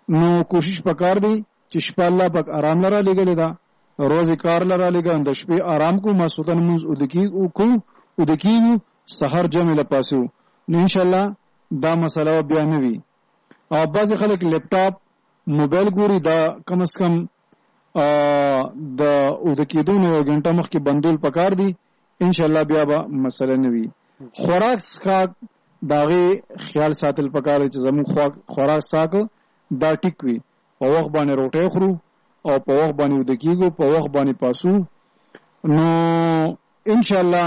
نو کوشش پکار دی چې شپه الله پاک آرام لرا لګل دا روز کار لرا لګل د شپې آرام کو مسوتن موز ودکی سحر جمع لپاسو نو ان شاء الله دا مسله بیا نه وي. او بعض خلک لیپټاپ موبایل ګوري دا کم از کم د ودکیدو نو غنټه مخ کې بندول پکار دی ان شاء الله بیا به مسله نه وي. خوراک څخه داغه خیال ساتل پکار چې زموږ خوراک څخه دا ټیک وي په وخت باندې روټي خورو او په وخت باندې ودکیږو په وخت باندې پاسو نو ان شاء الله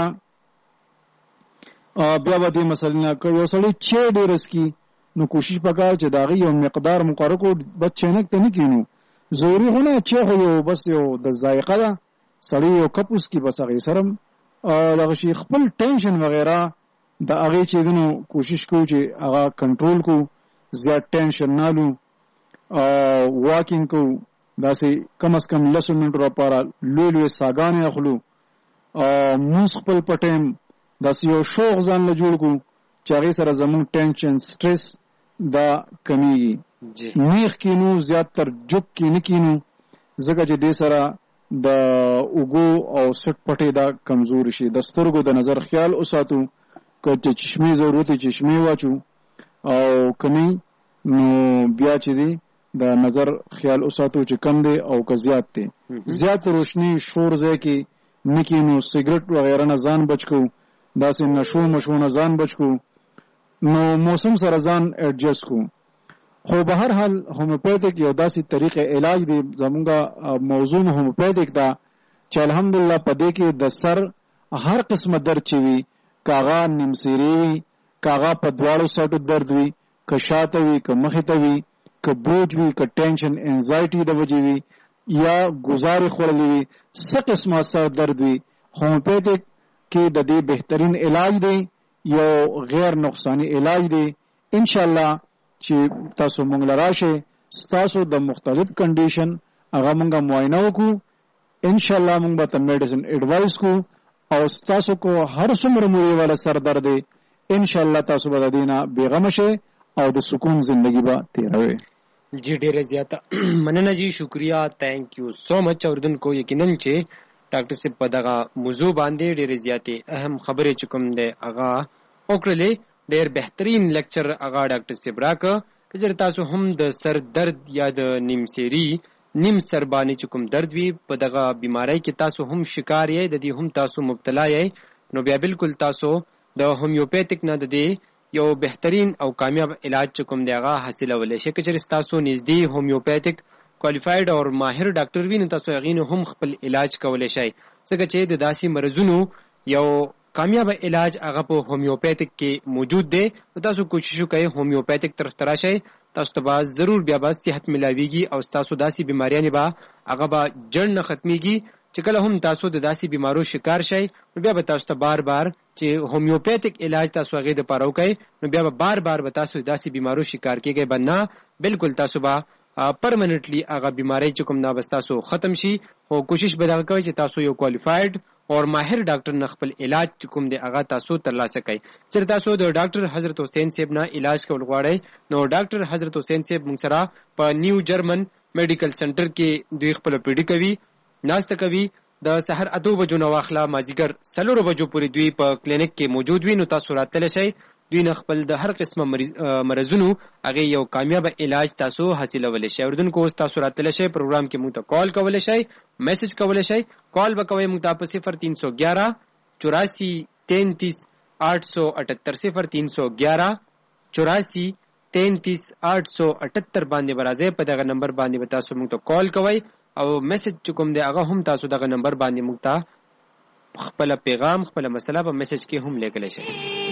بیا به دې مسله نه کوي. یو سړی چې ډېر رسکی نو کوشش وکړ چې داغه یو مقدار مقرر کو بچنک ته نه کینو ضروري هونه چې یو بس یو د ذائقه ده سړی یو کپوس کی بس هغه سره دغه شي خپل ټینشن وغیرہ د هغه چې دنو کوشش کو چې هغه کنټرول کو زیات ټینشن نه لو واکینګ کو داسې کم از کم 10 منټو لپاره لوی ساګانې اخلو موږ خپل پټیم داسې یو شوق ځان له جوړ کو چې هغه سره زموږ ټینشن سټرس دا کمیږي. میخ کینو زیات تر جوک کې نه کینو ځکه چې دې سره د اوګو او سټ پټې دا کمزور شي. د سترګو د نظر خیال اوساتو که چشمه ضرورت چشمه واچو او کمی نو بیا چې دی د نظر خیال اوساتو چې کم دی او که زیات دی زیات روشنی شور ځای کې نکینو سیګریټ وغیرہ نه ځان بچ کو داسې نشو مشو نه ځان بچ کو نو موسم سره ځان ایڈجسټ کو. خو به هر حال هومیوپیتیک یو داسې طریقې علاج دی زمونږه موضوع هومیوپیتیک دا چې الحمدلله په دې کې د سر هر قسمه درد چې وي کاغه نیمسيري وي کاغه په دواړو ساټو درد وي که شاته وي که مخې ته وي که بوج وي که ټینشن انزایټي د وجې وي یا گزارې خورلې وي څه قسمه سر درد وي هومیوپیتیک کې د دې بهترین علاج دی یو غیر نقصانی علاج دی. ان شاء الله چې تاسو مونږ لراشه تاسو د مختلف کنډیشن هغه مونږه معاینه وکړو ان شاء الله مونږ به میډیسن ایڈوایس کو او تاسو کو هر څومره مو والا سر درد ان شاء الله تاسو به دینا بیغم شه او د سکون ژوندۍ به تیروي. جی ډیره زیاته مننه جی شکریا تھینک یو سو مچ. اوردن کو یقینا چې ډاکټر صاحب په دغه موضوع باندې ډیره زیاتې اهم خبرې چکم ده هغه وکړلې ډیر بهترین لیکچر هغه ډاکټر صاحب راکړه چې تاسو هم د سر درد یا د نیمسيري نیم سر باندې چکم درد وي په دغه بیماری کې تاسو هم شکار یې د دې هم تاسو مبتلا یې نو بیا بالکل تاسو د هومیوپیتیک نه د دې یو بهترین او کامیاب علاج چکم دی هغه حاصلولای شئ. چې تاسو نږدې هومیوپیتیک کوالیفاید او ماهر ډاکټر ویني تاسو هغه هم خپل علاج کولای شئ څنګه چې د داسې مرزونو یو کامیاب علاج هغه په هومیوپیتیک کې موجود دی. تاسو کوشش وکړئ هومیوپیتیک طرف ته راشئ تاسو ته به ضرور بیا به صحت ملاويږي او تاسو داسې بیماریاں به هغه به جړ نه ختميږي چې کله هم تاسو د داسې بیمارو شکار شئ بیا به تاسو ته بار بار چې هومیوپیتیک علاج تاسو هغه د پاره وکړئ نو بیا به بار بار به تاسو داسې بیمارو شکار کیږئ بنه بالکل تاسو به پرمننټلی هغه بیماری چې کوم نه بس تاسو ختم شي. او کوشش به دا کوئ چې تاسو یو کوالیفاید اور ماهر ډاکټر نه خپل علاج کوم دی هغه تاسو ترلاسه کړئ. چې تاسو د ډاکټر حضرت حسین صاحب نه علاج کول غواړئ نو ډاکټر حضرت حسین صاحب موږ سره په نیو جرمن میډیکل سنټر کې دوی خپل پیډي کوي ناشته کوي د سحر 8 بجو نو واخلا مازیګر 4 بجو پورې دوی په کلینیک کې موجود وي نو تاسو راتل شئ دوی نه خپل د هر قسمه مرزونو هغه یو کامیاب علاج تاسو حاصلولای شئ. اردن کو تاسو راتل شئ پروګرام کې موږ ته کال کولای شئ میسج کولای شئ کال وکوي موږ ته په 0311 84 33 878 0311 84 33 878 باندې برازه په دغه نمبر باندې به تاسو موږ ته کال کوئ او میسج کوم دی هغه هم تاسو دغه نمبر باندې موږ ته خپل پیغام خپل مسله په میسج کې هم لیکلی شئ.